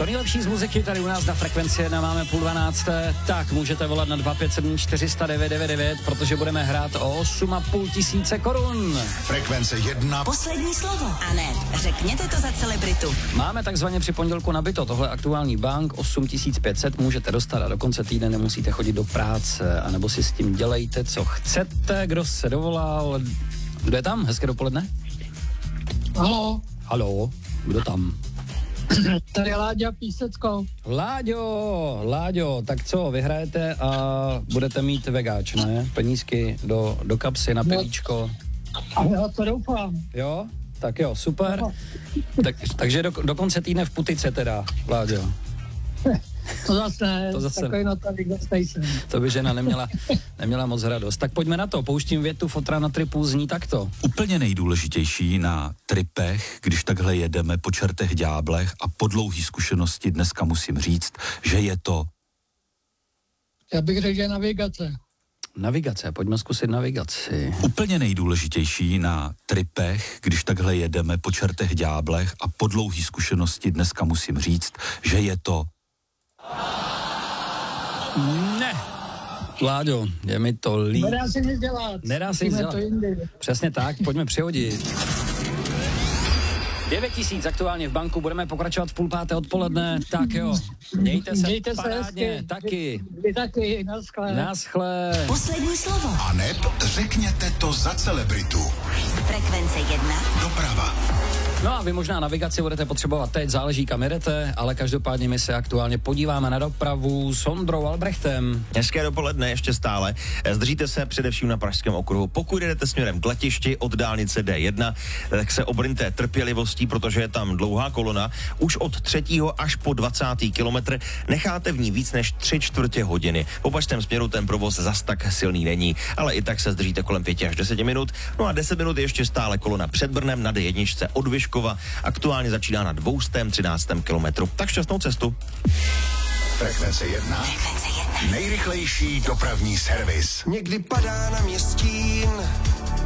To nejlepší z muziky tady u nás na Frekvenci 1 máme 11:30, tak můžete volat na 257 400 999, protože budeme hrát o 8,5 tisíce korun. Frekvence 1. Poslední slovo. A ne, řekněte to za celebritu. Máme takzvaně při pondělku nabito, tohle aktuální bank, 8500 můžete dostat a do konce týdne nemusíte chodit do práce, anebo si s tím dělejte, co chcete. Kdo se dovolal? Kdo je tam? Hezké dopoledne. Halo, Haló, kdo tam? tady Láďa Písecko. Láďo, tak co, vyhrajete a budete mít vegáč, ne? Penízky do kapsy na pivíčko. Já to doufám. Jo? Tak jo, super. Takže do konce týdne v Putice teda, Láďo. To zase, takový notavik zase nejsem. To by žena neměla moc radost. Tak pojďme na to, pouštím větu, fotra na tripu zní takto. Úplně nejdůležitější na tripech, když takhle jedeme po čertech ďáblech a po dlouhý zkušenosti dneska musím říct, že je to... Já bych řekl, že navigace. Navigace, pojďme zkusit navigaci. Úplně nejdůležitější na tripech, když takhle jedeme po čertech ďáblech a po dlouhý zkušenosti dneska musím říct, že je to... Ne. Láďo, je mi to líp. Nedá se nic dělat. Nedá se nic dělat. Přesně tak, pojďme přihodit. 9 000 aktuálně v banku, budeme pokračovat v 4:30 odpoledne, tak jo, mějte se parádně, hezky. taky. Vy taky, naschle. Naschle. Poslední slovo. A neb řekněte to za celebritu. Frekvence 1. Doprava. No a vy možná navigaci budete potřebovat teď, záleží kam jedete, ale každopádně my se aktuálně podíváme na dopravu s Ondrou Albrechtem. Hezké dopoledne ještě stále. Zdržíte se především na Pražském okruhu. Pokud jdete směrem k letišti od dálnice D1, tak se obrňte trpělivostí, protože je tam dlouhá kolona. Už od 3. až po 20. kilometr necháte v ní víc než 3/4 hodiny. V opačném směru ten provoz zas tak silný není, ale i tak se zdržíte kolem 5 až 10 minut. No a 10 minut ještě stále kolona před Brnem na D1 od Vyškova. Aktuálně začíná na 213. kilometru. Tak šťastnou cestu. Frekvence 1. Nejrychlejší dopravní servis. Někdy padá na mě stín,